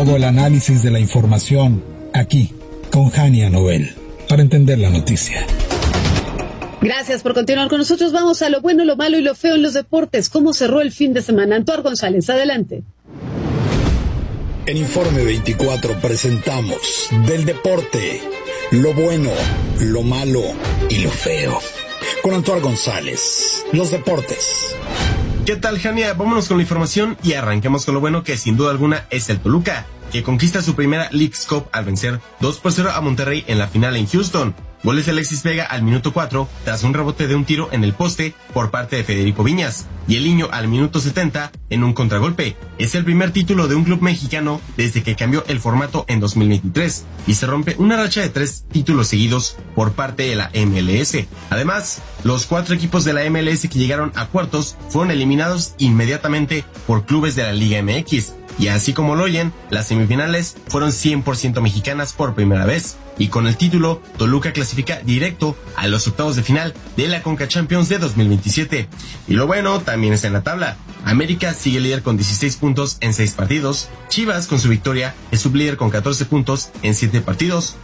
Todo el análisis de la información aquí con Jania Noel para entender la noticia. Gracias por continuar con nosotros. Vamos a lo bueno, lo malo y lo feo en los deportes. ¿Cómo cerró el fin de semana? Antoar González, adelante. En Informe 24 presentamos del deporte, lo bueno, lo malo y lo feo. Con Antoar González, los deportes. ¿Qué tal, Jania? Vámonos con la información y arranquemos con lo bueno, que sin duda alguna es el Toluca, que conquista su primera Leagues Cup al vencer 2-0 a Monterrey en la final en Houston. Goles de Alexis Vega al minuto 4 tras un rebote de un tiro en el poste por parte de Federico Viñas, y el Niño al minuto 70 en un contragolpe. Es el primer título de un club mexicano desde que cambió el formato en 2023 y se rompe una racha de 3 títulos seguidos por parte de la MLS. Además, los 4 equipos de la MLS que llegaron a cuartos fueron eliminados inmediatamente por clubes de la Liga MX. Y así como lo oyen, las semifinales fueron 100% mexicanas por primera vez. Y con el título, Toluca clasifica directo a los octavos de final de la Conca Champions de 2027. Y lo bueno también está en la tabla. América sigue líder con 16 puntos en 6 partidos. Chivas, con su victoria, es sublíder con 14 puntos en 7 partidos.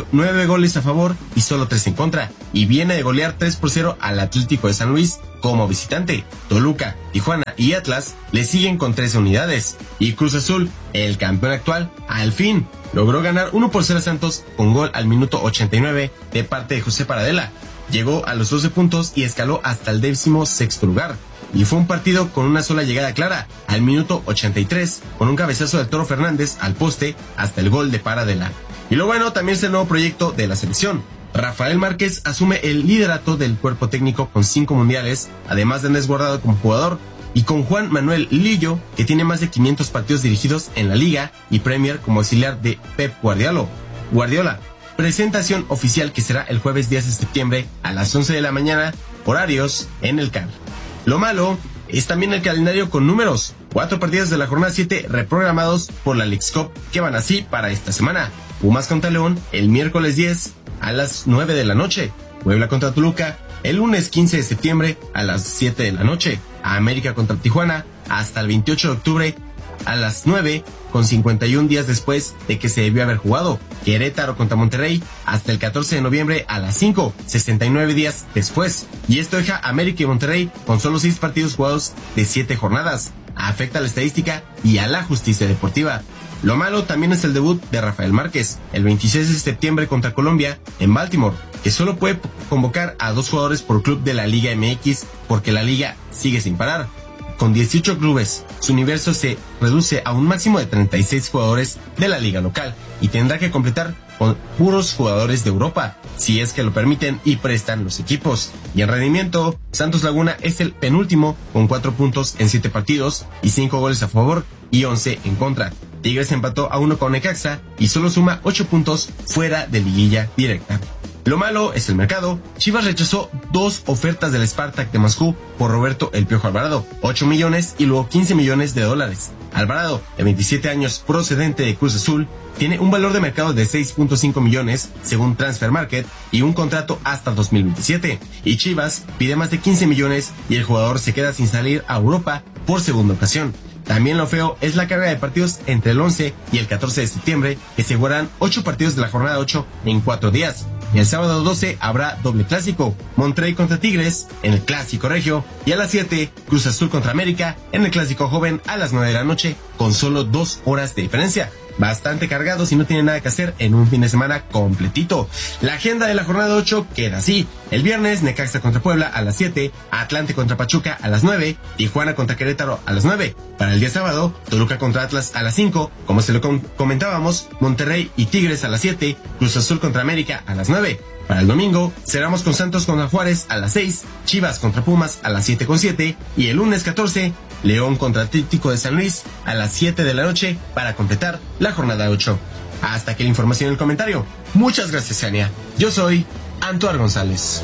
9 goles a favor y solo 3 en contra. Y viene de golear 3-0 al Atlético de San Luis como visitante. Toluca, Tijuana y Atlas le siguen con 13 unidades. Y Cruz Azul, el campeón actual, al fin logró ganar 1-0 a Santos con gol al minuto 89 de parte de José Paradela. Llegó a los 12 puntos y escaló hasta el 16º lugar. Y fue un partido con una sola llegada clara, al minuto 83, con un cabezazo del Toro Fernández al poste hasta el gol de Paradela. Y lo bueno también es el nuevo proyecto de la selección. Rafael Márquez asume el liderato del cuerpo técnico con 5 mundiales, además de Andrés Guardado como jugador, y con Juan Manuel Lillo, que tiene más de 500 partidos dirigidos en la Liga y Premier como auxiliar de Pep Guardiola. Presentación oficial que será el jueves 10 de septiembre a las 11 de la mañana, horarios en el CAR. Lo malo es también el calendario con números. 4 partidos de la jornada 7 reprogramados por la Leagues Cup que van así para esta semana. Pumas contra León el miércoles 10 a las 9 de la noche. Puebla contra Toluca el lunes 15 de septiembre a las 7 de la noche. América contra Tijuana hasta el 28 de octubre a las 9, con 51 días después de que se debió haber jugado. Querétaro contra Monterrey hasta el 14 de noviembre a las 5, 69 días después. Y esto deja a América y Monterrey con solo 6 partidos jugados de 7 jornadas. Afecta a la estadística y a la justicia deportiva. Lo malo también es el debut de Rafael Márquez, el 26 de septiembre contra Colombia en Baltimore, que solo puede convocar a 2 jugadores por club de la Liga MX porque la liga sigue sin parar. Con 18 clubes, su universo se reduce a un máximo de 36 jugadores de la liga local y tendrá que completar con puros jugadores de Europa, si es que lo permiten y prestan los equipos. Y en rendimiento, Santos Laguna es el penúltimo con 4 puntos en 7 partidos y 5 goles a favor y 11 en contra. Tigres empató a 1 con Necaxa y solo suma 8 puntos fuera de liguilla directa. Lo malo es el mercado. Chivas rechazó 2 ofertas del Spartak de Moscú por Roberto El Piojo Alvarado, 8 millones y luego 15 millones de dólares. Alvarado, de 27 años, procedente de Cruz Azul, tiene un valor de mercado de 6.5 millones según Transfer Market y un contrato hasta 2027. Y Chivas pide más de 15 millones y el jugador se queda sin salir a Europa por segunda ocasión. También lo feo es la carga de partidos entre el 11 y el 14 de septiembre, que se jugarán 8 partidos de la jornada 8 en 4 días. Y el sábado 12 habrá doble clásico, Monterrey contra Tigres en el Clásico Regio, y a las 7 Cruz Azul contra América en el Clásico Joven a las 9 de la noche, con solo 2 horas de diferencia. Bastante cargado si no tiene nada que hacer en un fin de semana completito. La agenda de la jornada 8 queda así. El viernes, Necaxa contra Puebla a las 7, Atlante contra Pachuca a las 9, Tijuana contra Querétaro a las 9. Para el día sábado, Toluca contra Atlas a las 5, como se lo comentábamos, Monterrey y Tigres a las 7, Cruz Azul contra América a las 9. Para el domingo, cerramos con Santos contra Juárez a las 6, Chivas contra Pumas a las 7:7 y el lunes 14, León contra Atlético de San Luis a las 7 de la noche para completar la jornada 8. Hasta aquí la información en el comentario. Muchas gracias, Ania. Yo soy Antoar González.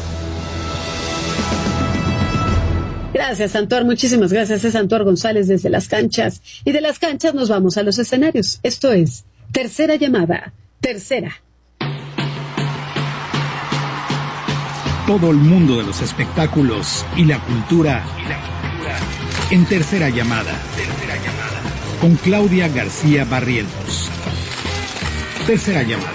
Gracias, Antoar. Muchísimas gracias. Es Antoar González desde las canchas. Y de las canchas nos vamos a los escenarios. Esto es Tercera Llamada. Tercera. Todo el mundo de los espectáculos y la cultura en Tercera Llamada. con Claudia García Barrientos. Tercera llamada.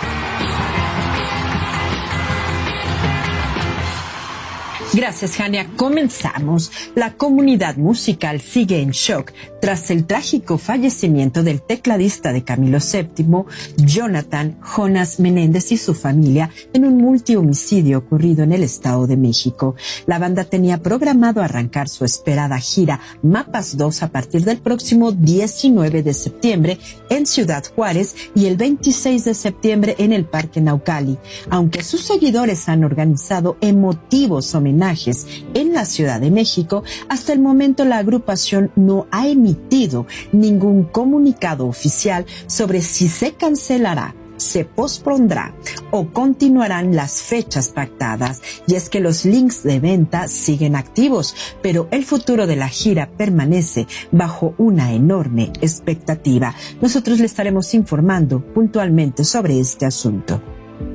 Gracias, Jania. Comenzamos. La comunidad musical sigue en shock tras el trágico fallecimiento del tecladista de Camilo VII, Jonathan Jonas Menéndez, y su familia en un multihomicidio ocurrido en el Estado de México. La banda tenía programado arrancar su esperada gira Mapas 2 a partir del próximo 19 de septiembre en Ciudad Juárez y el 26 de septiembre en el Parque Naucali. Aunque sus seguidores han organizado emotivos homenajes en la Ciudad de México, hasta el momento la agrupación no ha emitido ningún comunicado oficial sobre si se cancelará, se pospondrá o continuarán las fechas pactadas. Y es que los links de venta siguen activos, pero el futuro de la gira permanece bajo una enorme expectativa. Nosotros le estaremos informando puntualmente sobre este asunto.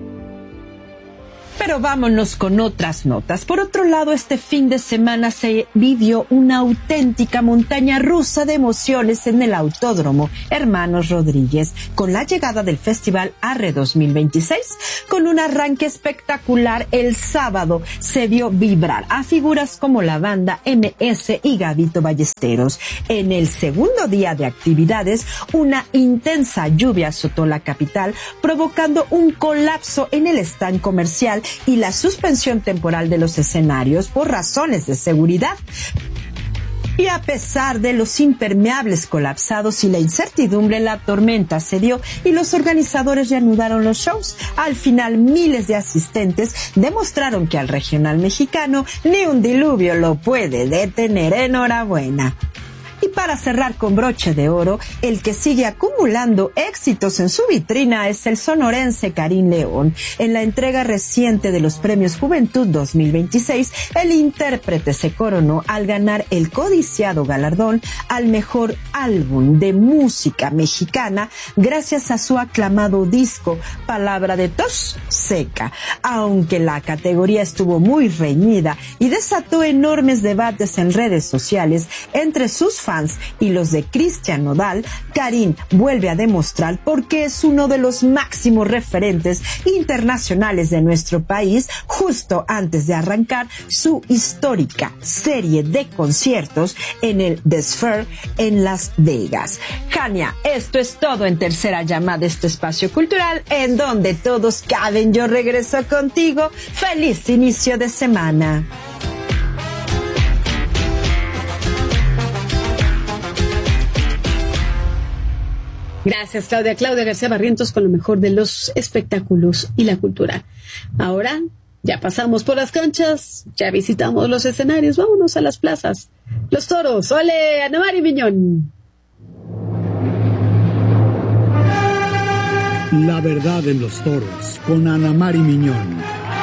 Pero vámonos con otras notas. Por otro lado, este fin de semana se vivió una auténtica montaña rusa de emociones en el Autódromo Hermanos Rodríguez, con la llegada del Festival Arre 2026. Con un arranque espectacular, el sábado se vio vibrar a figuras como la banda MS y Gabito Ballesteros. En el segundo día de actividades, una intensa lluvia azotó la capital, provocando un colapso en el stand comercial y la suspensión temporal de los escenarios por razones de seguridad. Y a pesar de los impermeables colapsados y la incertidumbre, la tormenta cedió y los organizadores reanudaron los shows. Al final, miles de asistentes demostraron que al regional mexicano ni un diluvio lo puede detener. Enhorabuena. Y para cerrar con broche de oro, el que sigue acumulando éxitos en su vitrina es el sonorense Karim León. En la entrega reciente de los Premios Juventud 2026, el intérprete se coronó al ganar el codiciado galardón al mejor álbum de música mexicana gracias a su aclamado disco Palabra de Tos Seca. Aunque la categoría estuvo muy reñida y desató enormes debates en redes sociales entre sus fans y los de Cristian Nodal, Karim vuelve a demostrar por qué es uno de los máximos referentes internacionales de nuestro país, justo antes de arrancar su histórica serie de conciertos en el The Sphere en Las Vegas. Jania, esto es todo en Tercera Llamada, este espacio cultural en donde todos caben. Yo regreso contigo. ¡Feliz inicio de semana! Gracias, Claudia. Claudia García Barrientos con lo mejor de los espectáculos y la cultura. Ahora ya pasamos por las canchas, ya visitamos los escenarios, vámonos a las plazas. Los toros, ¡ole! Ana Mari Miñón. La verdad en los toros, con Ana Mari Miñón.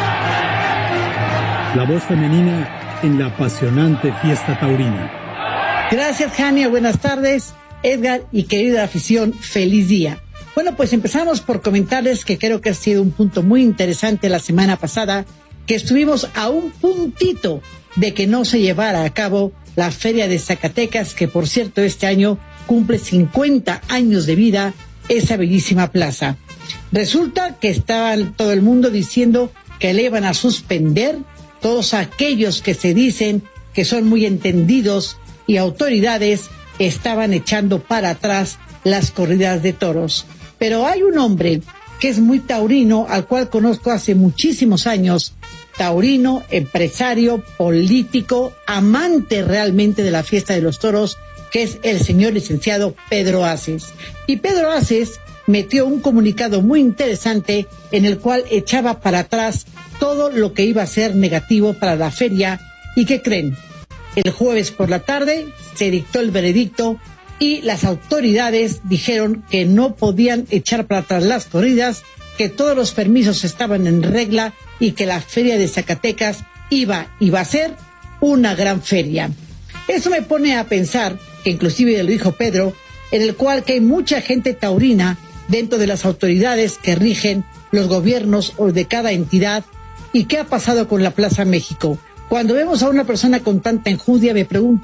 La voz femenina en la apasionante fiesta taurina. Gracias, Jania. Buenas tardes. Edgar y querida afición, feliz día. Bueno, pues empezamos por comentarles que creo que ha sido un punto muy interesante la semana pasada, que estuvimos a un puntito de que no se llevara a cabo la Feria de Zacatecas, que por cierto este año cumple 50 años de vida esa bellísima plaza. Resulta que estaba todo el mundo diciendo que le iban a suspender todos aquellos que se dicen que son muy entendidos y autoridades estaban echando para atrás las corridas de toros. Pero hay un hombre que es muy taurino, al cual conozco hace muchísimos años, taurino, empresario, político, amante realmente de la fiesta de los toros, que es el señor licenciado Pedro Aces. Y Pedro Aces metió un comunicado muy interesante en el cual echaba para atrás todo lo que iba a ser negativo para la feria. ¿Y qué creen? El jueves por la tarde se dictó el veredicto y las autoridades dijeron que no podían echar para atrás las corridas, que todos los permisos estaban en regla y que la feria de Zacatecas iba a ser una gran feria. Eso me pone a pensar, que inclusive lo dijo Pedro, en el cual que hay mucha gente taurina dentro de las autoridades que rigen los gobiernos o de cada entidad. ¿Y qué ha pasado con la Plaza México? Cuando vemos a una persona con tanta enjundia, me pregunto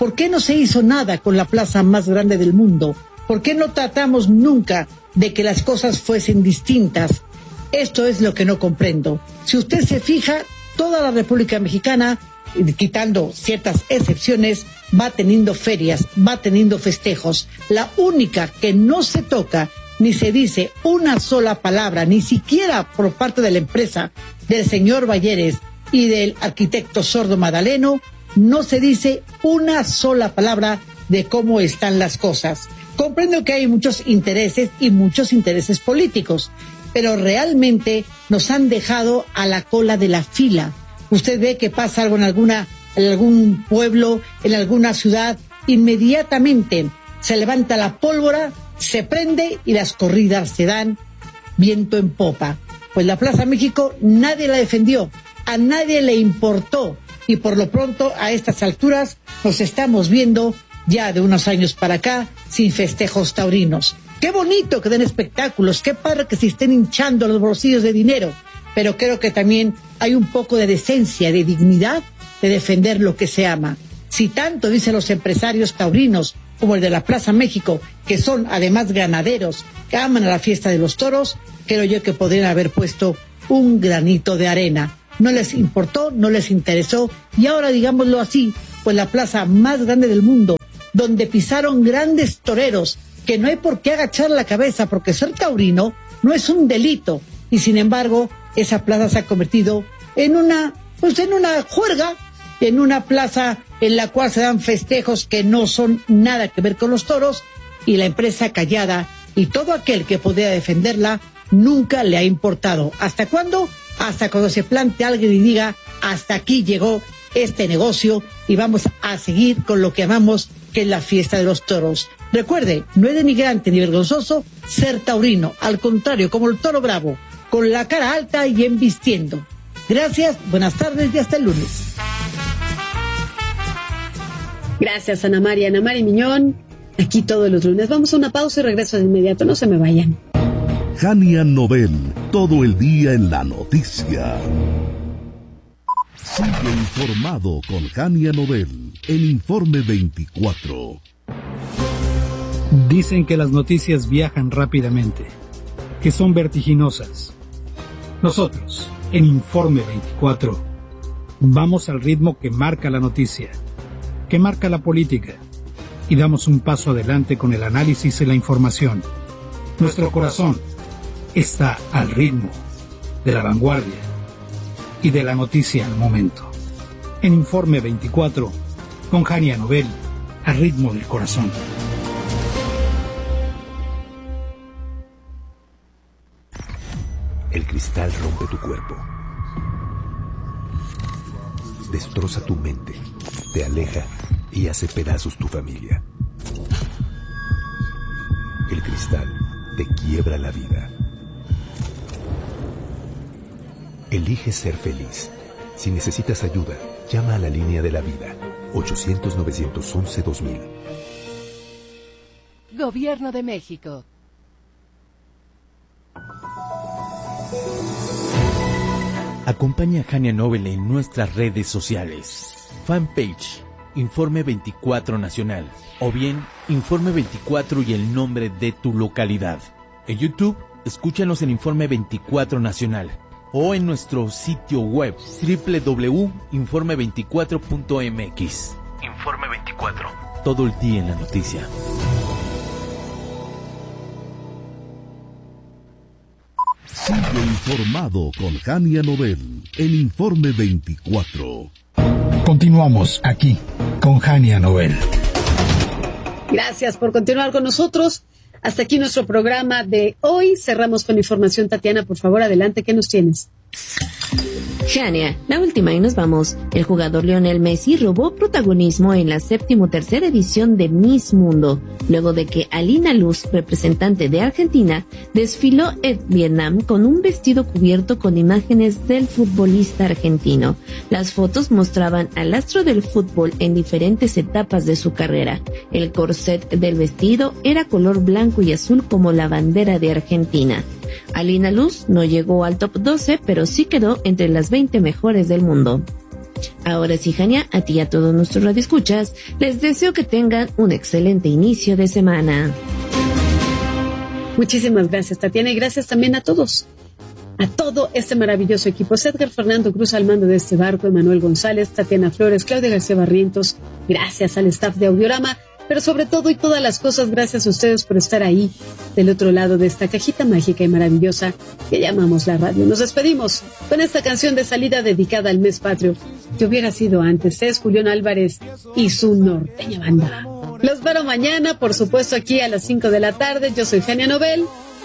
¿Por qué no se hizo nada con la plaza más grande del mundo? ¿Por qué no tratamos nunca de que las cosas fuesen distintas? Esto es lo que no comprendo. Si usted se fija, toda la República Mexicana, quitando ciertas excepciones, va teniendo ferias, va teniendo festejos. La única que no se toca ni se dice una sola palabra, ni siquiera por parte de la empresa del señor Balleres y del arquitecto Sordo Madaleno, no se dice una sola palabra de cómo están las cosas. Comprendo que hay muchos intereses y muchos intereses políticos, pero realmente nos han dejado a la cola de la fila. Usted ve que pasa algo en algún pueblo, en alguna ciudad, inmediatamente se levanta la pólvora, se prende y las corridas se dan viento en popa. Pues la Plaza México nadie la defendió, a nadie le importó, y por lo pronto a estas alturas nos estamos viendo ya de unos años para acá sin festejos taurinos. Qué bonito que den espectáculos, qué padre que se estén hinchando los bolsillos de dinero, pero creo que también hay un poco de decencia, de dignidad, de defender lo que se ama. Si tanto dicen los empresarios taurinos como el de la Plaza México, que son además ganaderos, que aman a la fiesta de los toros, creo yo que podrían haber puesto un granito de arena. No les importó, no les interesó, y ahora digámoslo así, pues la plaza más grande del mundo, donde pisaron grandes toreros, que no hay por qué agachar la cabeza, porque ser taurino no es un delito, y sin embargo, esa plaza se ha convertido en una juerga, en una plaza en la cual se dan festejos que no son nada que ver con los toros, y la empresa callada, y todo aquel que podía defenderla, nunca le ha importado. ¿Hasta cuándo? Hasta cuando se plante alguien y diga, hasta aquí llegó este negocio y vamos a seguir con lo que amamos, que es la fiesta de los toros. Recuerde, no es denigrante ni vergonzoso ser taurino, al contrario, como el toro bravo, con la cara alta y embistiendo. Gracias, buenas tardes y hasta el lunes. Gracias, Ana María Miñón. Aquí todos los lunes. Vamos a una pausa y regreso de inmediato. No se me vayan. Jania Nobel, todo el día en la noticia. Sigue informado con Jania Nobel, en Informe 24. Dicen que las noticias viajan rápidamente, que son vertiginosas. Nosotros, en Informe 24, vamos al ritmo que marca la noticia, que marca la política, y damos un paso adelante con el análisis y la información. Nuestro corazón está al ritmo de la vanguardia y de la noticia al momento. En Informe 24, con Jania Nobel, al ritmo del corazón. El cristal rompe tu cuerpo, destroza tu mente, te aleja y hace pedazos tu familia. El cristal te quiebra la vida. Elige ser feliz. Si necesitas ayuda, llama a la línea de la vida, 800-911-2000. Gobierno de México. Acompaña a Jania Nobel en nuestras redes sociales. Fanpage, Informe 24 Nacional. O bien, Informe 24 y el nombre de tu localidad. En YouTube, escúchanos en Informe 24 Nacional. O en nuestro sitio web www.informe24.mx. Informe 24. Todo el día en la noticia. Sigue informado con Jania Nobel, en Informe 24. Continuamos aquí con Jania Nobel. Gracias por continuar con nosotros. Hasta aquí nuestro programa de hoy. Cerramos con información. Tatiana, por favor, adelante. ¿Qué nos tienes? Jania, la última y nos vamos. El jugador Lionel Messi robó protagonismo en la 73ª edición de Miss Mundo, luego de que Alina Luz, representante de Argentina, desfiló en Vietnam con un vestido cubierto con imágenes del futbolista argentino. Las fotos mostraban al astro del fútbol en diferentes etapas de su carrera. El corset del vestido era color blanco y azul como la bandera de Argentina. Alina Luz no llegó al top 12, pero sí quedó entre las 20 mejores del mundo. Ahora sí, Jania, a ti y a todos nuestros radioescuchas, les deseo que tengan un excelente inicio de semana. Muchísimas gracias, Tatiana, y gracias también a todos. A todo este maravilloso equipo. Edgar Fernando Cruz al mando de este barco, Emanuel González, Tatiana Flores, Claudia García Barrientos. Gracias al staff de Audiorama, pero sobre todo y todas las cosas, gracias a ustedes por estar ahí, del otro lado de esta cajita mágica y maravillosa que llamamos la radio. Nos despedimos con esta canción de salida dedicada al mes patrio. Que hubiera sido antes, es Julián Álvarez y su norteña banda. Los espero mañana, por supuesto, aquí a las 5 de la tarde. Yo soy Jania Nobel.